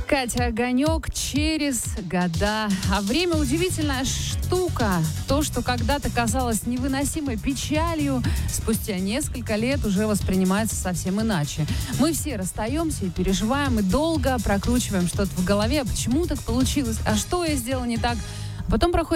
Катя Огонек через года. А время удивительная штука. То, что когда-то казалось невыносимой печалью, спустя несколько лет уже воспринимается совсем иначе. Мы все расстаемся и переживаем, и долго прокручиваем что-то в голове. А почему так получилось? А что я сделала не так? Потом проходит